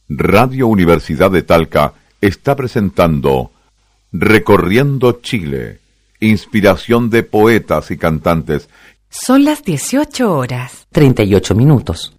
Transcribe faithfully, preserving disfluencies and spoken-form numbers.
Radio Universidad de Talca está presentando Recorriendo Chile, inspiración de poetas y cantantes. Son las dieciocho horas. treinta y ocho minutos.